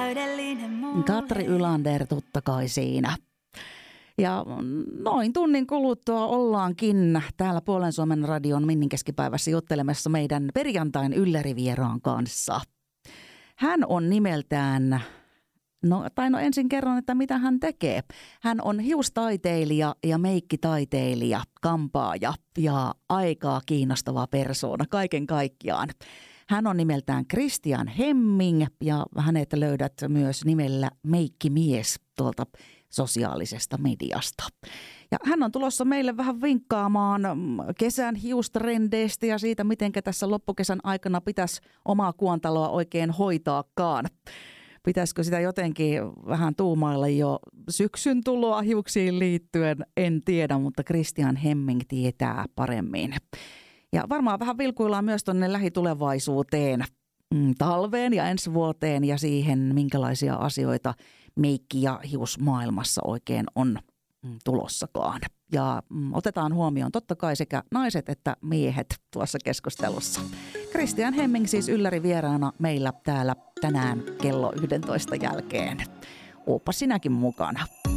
täydellinen murhe. Katri Ylander totta kai siinä. Ja noin tunnin kuluttua ollaankin täällä Puolen Suomen radion Minnin keskipäivässä juttelemassa meidän perjantain ylläri-vieraan kanssa. Hän on nimeltään, no ensin kerron, että mitä hän tekee. Hän on hiustaiteilija ja meikkitaiteilija, kampaaja ja aikaa kiinnostava persoona kaiken kaikkiaan. Hän on nimeltään Christian Hemming ja hänet löydät myös nimellä Meikkimies tuolta sosiaalisesta mediasta. Ja hän on tulossa meille vähän vinkkaamaan kesän hiustrendeistä ja siitä, miten tässä loppukesän aikana pitäisi omaa kuontaloa oikein hoitaakaan. Pitäisikö sitä jotenkin vähän tuumailla jo syksyn tuloa hiuksiin liittyen, en tiedä, mutta Christian Hemming tietää paremmin. Ja varmaan vähän vilkuillaan myös tuonne lähitulevaisuuteen, talveen ja ensi vuoteen ja siihen, minkälaisia asioita meikki- ja hiusmaailmassa oikein on tulossakaan. Ja otetaan huomioon totta kai sekä naiset että miehet tuossa keskustelussa. Christian Hemming siis ylläri vieraana meillä täällä tänään kello 11 jälkeen. Ooppa sinäkin mukana.